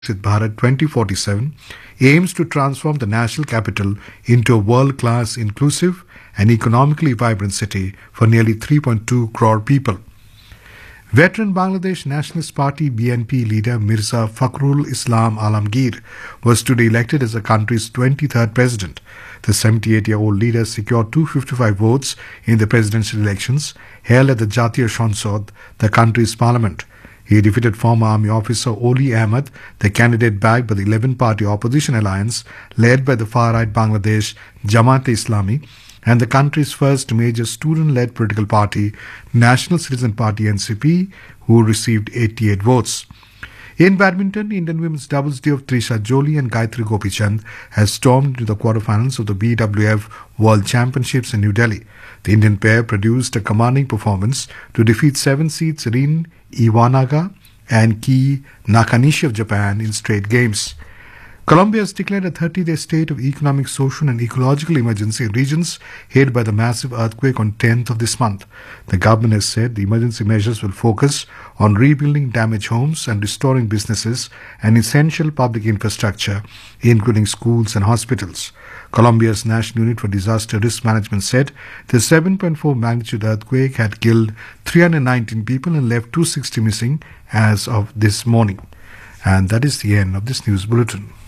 Viksit Bharat 2047 aims to transform the national capital into a world-class, inclusive and economically vibrant city for nearly 3.2 crore people. Veteran Bangladesh Nationalist Party BNP leader Mirza Fakhrul Islam Alamgir was today elected as the country's 23rd president. The 78-year-old leader secured 255 votes in the presidential elections held at the Jatiya Sansad, the country's parliament. He defeated former army officer Oli Ahmed, the candidate backed by the 11-party opposition alliance led by the far-right Bangladesh Jamaat-e-Islami, and the country's first major student-led political party, National Citizen Party NCP, who received 88 votes. In badminton, Indian women's doubles duo of Trisha Jolie and Gayatri Gopichand has stormed into the quarterfinals of the BWF World Championships in New Delhi. The Indian pair produced a commanding performance to defeat 7-seeds Rin Iwanaga and Kei Nakanishi of Japan in straight games. Colombia has declared a 30-day state of economic, social and ecological emergency in regions hit by the massive earthquake on 10th of this month. The government has said the emergency measures will focus on rebuilding damaged homes and restoring businesses and essential public infrastructure, including schools and hospitals. Colombia's National Unit for Disaster Risk Management said the 7.4 magnitude earthquake had killed 319 people and left 260 missing as of this morning. And that is the end of this news bulletin.